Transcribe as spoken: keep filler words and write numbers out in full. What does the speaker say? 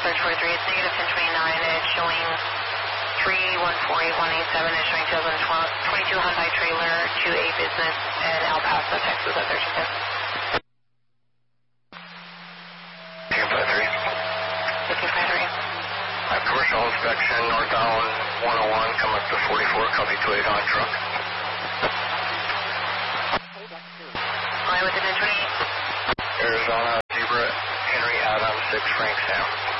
search four three, it's negative ten twenty-nine, it's showing three one four eight one eight seven, it's showing two thousand twenty-two Hyundai trailer to a business in El Paso, Texas at thirteen ten. Team five three. Team five three. Uh, commercial inspection, northbound one oh one, come up to forty-four, copy two eight on truck. Line with the ten twenty-eight. Arizona, Zebra, Henry Adams, six Frank Sam.